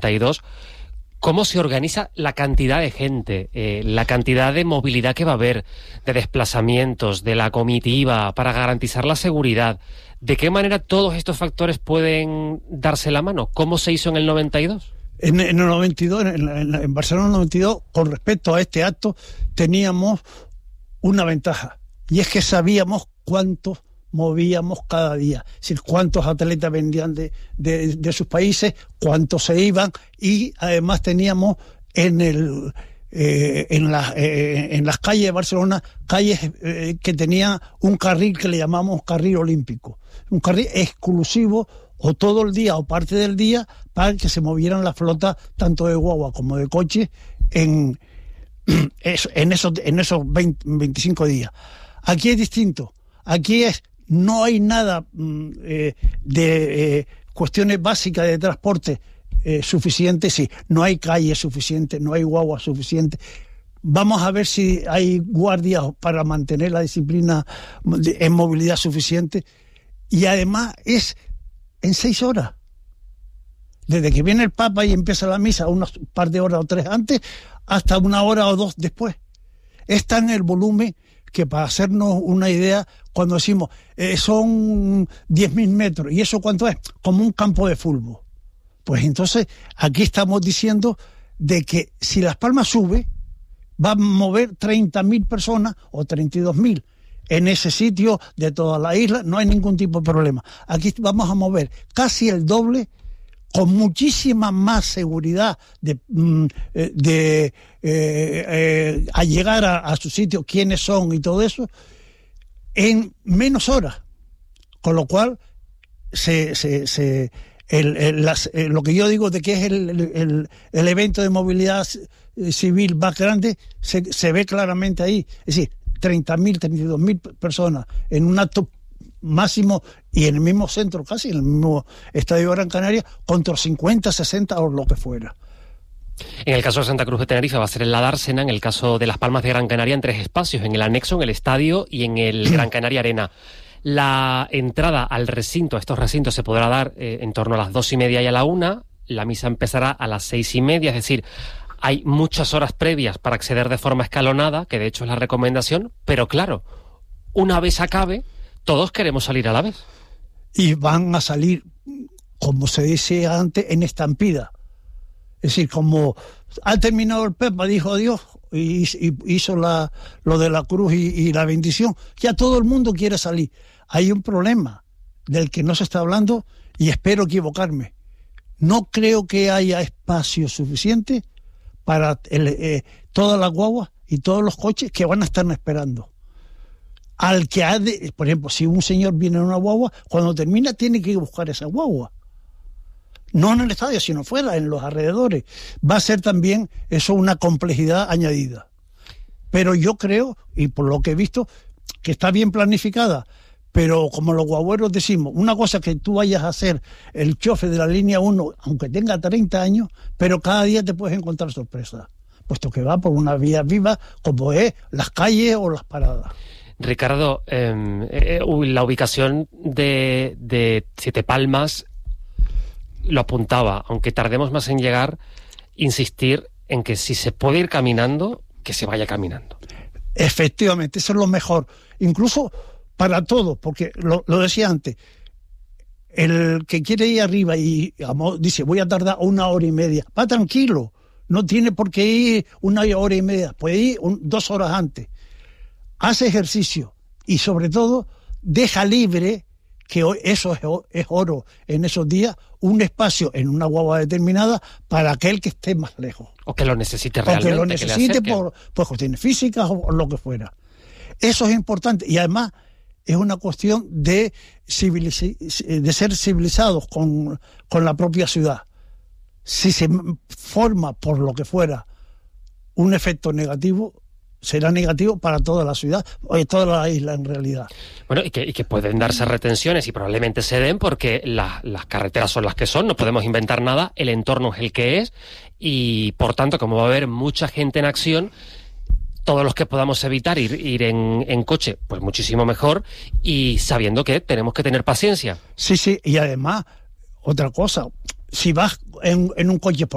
92, ¿cómo se organiza la cantidad de gente, la cantidad de movilidad que va a haber, de desplazamientos, de la comitiva, para garantizar la seguridad? ¿De qué manera todos estos factores pueden darse la mano? ¿Cómo se hizo en el 92? En el 92, en Barcelona 92, con respecto a este acto, teníamos una ventaja, y es que sabíamos cuántos movíamos cada día, es decir, cuántos atletas vendían de sus países, cuántos se iban, y además teníamos en las calles de Barcelona, calles que tenían un carril que le llamamos carril olímpico, un carril exclusivo o todo el día o parte del día para que se movieran las flotas tanto de guagua como de coches en esos 25 días. Aquí es distinto, aquí no hay nada de cuestiones básicas de transporte suficientes, sí, no hay calles suficientes, no hay guagua suficiente. Vamos a ver si hay guardias para mantener la disciplina en movilidad suficiente, y además es en 6 horas. Desde que viene el Papa y empieza la misa, unas par de horas o 3 antes, hasta 1 hora o 2 después. Es tan el volumen que, para hacernos una idea, cuando decimos son 10.000 metros, ¿y eso cuánto es? Como un campo de fútbol. Pues entonces aquí estamos diciendo de que si Las Palmas sube, va a mover 30.000 personas o 32.000. En ese sitio de toda la isla no hay ningún tipo de problema. Aquí vamos a mover casi el doble, con muchísima más seguridad a llegar a su sitio, quiénes son y todo eso, en menos horas. Con lo cual, lo que yo digo de que es el evento de movilidad civil más grande, se ve claramente ahí. Es decir, 30.000, 32.000 personas en un acto máximo, y en el mismo centro, casi en el mismo estadio de Gran Canaria, contra 50, 60 o lo que fuera. En el caso de Santa Cruz de Tenerife va a ser en la Dársena, en el caso de Las Palmas de Gran Canaria en 3 espacios, en el anexo, en el estadio y en el Gran Canaria Arena. La entrada al recinto, a estos recintos, se podrá dar en torno a las 2:30 y a la 1. La misa empezará a las 6:30, es decir, hay muchas horas previas para acceder de forma escalonada, que de hecho es la recomendación, pero claro, una vez acabe, todos queremos salir a la vez. Y van a salir, como se decía antes, en estampida. Es decir, como ha terminado el Pepa, dijo adiós, y hizo lo de la cruz y la bendición, ya todo el mundo quiere salir. Hay un problema del que no se está hablando, y espero equivocarme. No creo que haya espacio suficiente para todas las guaguas y todos los coches que van a estar esperando. Al que por ejemplo, si un señor viene en una guagua, cuando termina tiene que ir a buscar esa guagua. No en el estadio, sino fuera, en los alrededores. Va a ser también eso una complejidad añadida. Pero yo creo, y por lo que he visto, que está bien planificada. Pero como los guagüeros decimos, una cosa que tú vayas a ser el chofer de la línea 1, aunque tenga 30 años, pero cada día te puedes encontrar sorpresas, puesto que va por una vía viva como es las calles o las paradas. Ricardo, la ubicación de Siete Palmas lo apuntaba, aunque tardemos más en llegar, insistir en que si se puede ir caminando, que se vaya caminando. Efectivamente, eso es lo mejor, incluso para todos, porque lo decía antes, el que quiere ir arriba y dice voy a tardar 1 hora y media, va tranquilo, no tiene por qué ir 1 hora y media, puede ir 2 horas antes. Hace ejercicio y sobre todo deja libre, que eso es oro en esos días, un espacio en una guagua determinada para aquel que esté más lejos. O que lo necesite realmente. O que lo necesite por cuestiones físicas o lo que fuera. Eso es importante, y además es una cuestión de ser civilizados con la propia ciudad. Si se forma, por lo que fuera, un efecto negativo, será negativo para toda la ciudad, o toda la isla en realidad. Bueno, y que pueden darse retenciones, y probablemente se den, porque las carreteras son las que son, no podemos inventar nada, el entorno es el que es, y por tanto, como va a haber mucha gente en acción, todos los que podamos evitar ir en coche, pues muchísimo mejor, y sabiendo que tenemos que tener paciencia. Sí, y además, otra cosa, si vas en un coche